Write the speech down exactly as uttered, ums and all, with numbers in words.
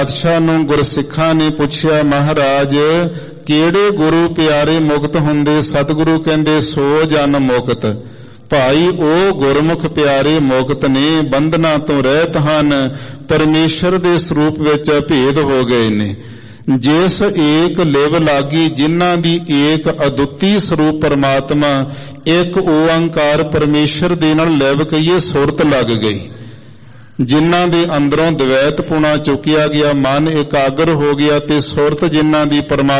ਪਾਤਸ਼ਾਹ ਨੂੰ ਗੁਰਸਿੱਖਾਂ ਨੇ ਪੁੱਛਿਆ, ਮਹਾਰਾਜ ਕਿਹੜੇ ਗੁਰੂ ਪਿਆਰੇ ਮੁਕਤ ਹੁੰਦੇ? ਸਤਿਗੁਰੂ ਕਹਿੰਦੇ ਸੋ ਜਨ ਮੁਕਤ। ਭਾਈ ਉਹ ਗੁਰਮੁਖ ਪਿਆਰੇ ਮੁਕਤ ਨੇ, ਬੰਧਨਾਂ ਤੋਂ ਰਹਿਤ ਹਨ, ਪਰਮੇਸ਼ਰ ਦੇ ਸਰੂਪ ਵਿੱਚ ਭੇਦ ਹੋ ਗਏ ਨੇ। ਜਿਸ ਏਕ ਲਿਵ ਲਾਗੀ, ਜਿਨ੍ਹਾਂ ਦੀ ਏਕ ਅਦੁੱਤੀ ਸਰੂਪ ਪਰਮਾਤਮਾ ਇੱਕ ਓੰਕਾਰ ਪਰਮੇਸ਼ਰ ਦੇ ਨਾਲ ਲਿਵ ਕਹੀਏ ਸੁਰਤ ਲੱਗ ਗਈ, ਜਿਨ੍ਹਾਂ ਦੇ ਅੰਦਰੋਂ ਦਵੈਤ ਪੁਣਾ ਚੁੱਕਿਆ ਗਿਆ, ਮਨ ਇਕਾਗਰ ਹੋ ਗਿਆ ਤੇ ਸੁਰਤ ਜਿਨ੍ਹਾਂ ਦੀ ਪਰਮਾ